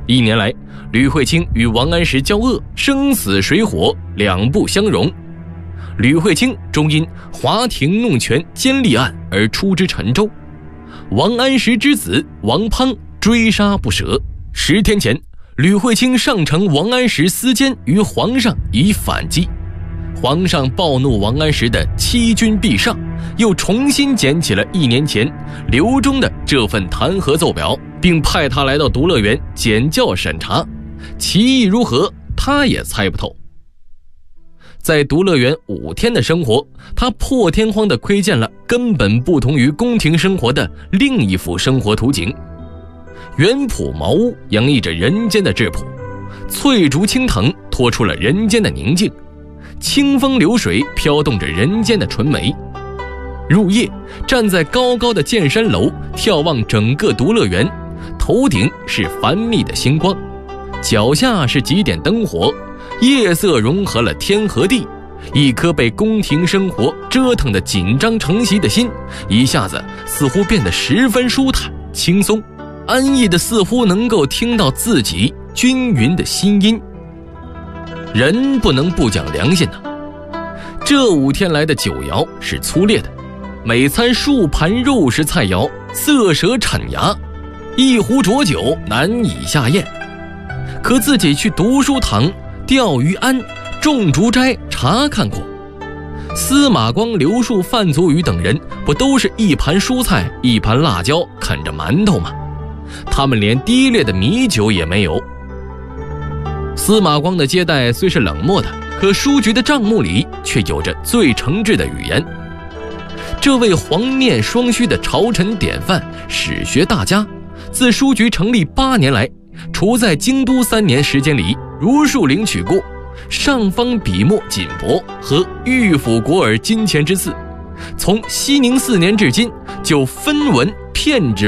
1年来，吕惠卿与王安石交恶，生死水火，两不相容。吕惠卿终因华亭弄权奸利案而出之沉舟，王安石之子王滂追杀不舍。10天前，吕惠卿上呈王安石私奸于皇上以反击，皇上暴怒王安石的欺君避上，又重新捡起了1年前刘忠的这份弹劾奏表，并派他来到独乐园检校审查，其意如何他也猜不透。在独乐园5天的生活，他破天荒地窥见了根本不同于宫廷生活的另一幅生活图景。园圃茅屋洋溢着人间的质朴，翠竹青藤托出了人间的宁静，清风流水飘动着人间的纯美。入夜，站在高高的剑山楼眺望整个独乐园，头顶是繁密的星光，脚下是几点灯火，夜色融合了天和地，一颗被宫廷生活折腾得紧张成习的心，一下子似乎变得十分舒坦轻松，安逸的似乎能够听到自己均匀的心音。人不能不讲良心这5天来的酒肴是粗劣的，每餐数盘肉食菜肴，色舌产牙，一壶浊酒难以下咽。可自己去读书堂、钓鱼庵、种竹斋查看过，司马光、刘树、范祖禹等人不都是一盘蔬菜一盘辣椒啃着馒头吗？他们连低劣的米酒也没有。司马光的接待虽是冷漠的，可书局的账目里却有着最诚挚的语言。这位黄面双须的朝臣典范、史学大家，自书局成立8年来，除在京都3年时间里如数领取过上方笔墨锦帛和御府国尔金钱之赐，从熙宁4年至今就分文骗纸